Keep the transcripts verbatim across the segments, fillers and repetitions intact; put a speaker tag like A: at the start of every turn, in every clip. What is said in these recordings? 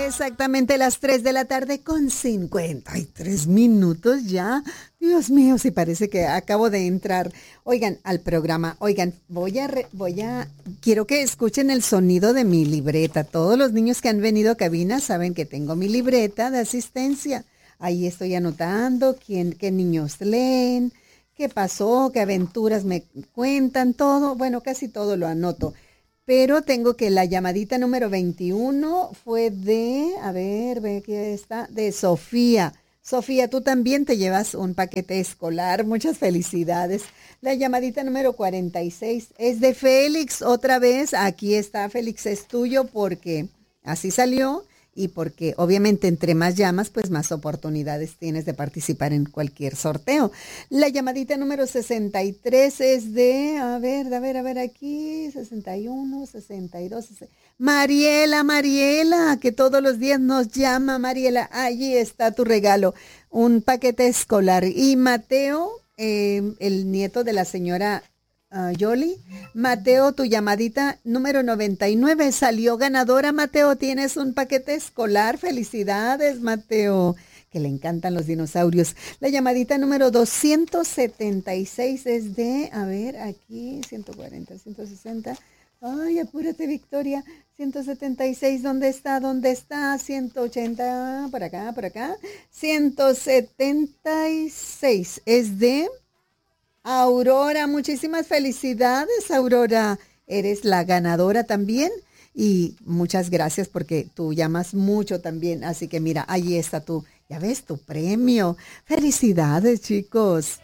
A: Exactamente las tres de la tarde con cincuenta y tres minutos ya. Dios mío, sí parece que acabo de entrar. Oigan, al programa. Oigan, voy a, re, voy a, quiero que escuchen el sonido de mi libreta. Todos los niños que han venido a cabina saben que tengo mi libreta de asistencia. Ahí estoy anotando quién, qué niños leen, qué pasó, qué aventuras me cuentan, todo. Bueno, casi todo lo anoto. Pero tengo que la llamadita número veintiuno fue de, a ver, ve que está, de Sofía. Sofía, tú también te llevas un paquete escolar, muchas felicidades. La llamadita número cuarenta y seis es de Félix, otra vez, aquí está Félix, es tuyo porque así salió y porque obviamente entre más llamas, pues más oportunidades tienes de participar en cualquier sorteo. La llamadita número sesenta y tres es de, a ver, a ver, a ver aquí, sesenta y uno, sesenta y dos, sesenta. Mariela, Mariela, que todos los días nos llama, Mariela, allí está tu regalo, un paquete escolar. Y Mateo, eh, el nieto de la señora Uh, Yoli, Mateo, tu llamadita número noventa y nueve salió ganadora. Mateo, tienes un paquete escolar. Felicidades, Mateo, que le encantan los dinosaurios. La llamadita número doscientos setenta y seis es de, a ver, aquí, ciento cuarenta, ciento sesenta. Ay, apúrate, Victoria. ciento setenta y seis, ¿dónde está? ¿Dónde está? ciento ochenta, por acá, por acá. ciento setenta y seis es de Aurora. Muchísimas felicidades, Aurora. Eres la ganadora también y muchas gracias porque tú llamas mucho también. Así que mira, ahí está tu, ya ves, tu premio. Felicidades, chicos.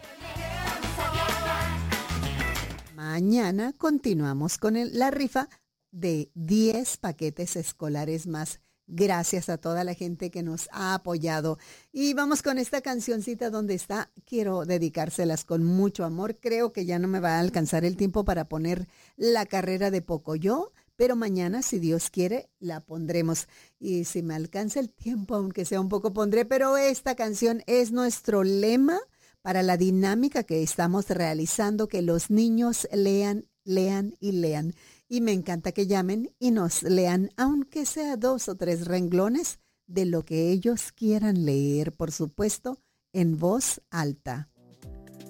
A: Mañana continuamos con el, la rifa de diez paquetes escolares más. Gracias a toda la gente que nos ha apoyado. Y vamos con esta cancioncita donde está. Quiero dedicárselas con mucho amor. Creo que ya no me va a alcanzar el tiempo para poner La Carrera de Pocoyo, pero mañana, si Dios quiere, la pondremos. Y si me alcanza el tiempo, aunque sea un poco, pondré. Pero esta canción es nuestro lema para la dinámica que estamos realizando, que los niños lean, lean y lean. Y me encanta que llamen y nos lean, aunque sea dos o tres renglones de lo que ellos quieran leer, por supuesto, en voz alta.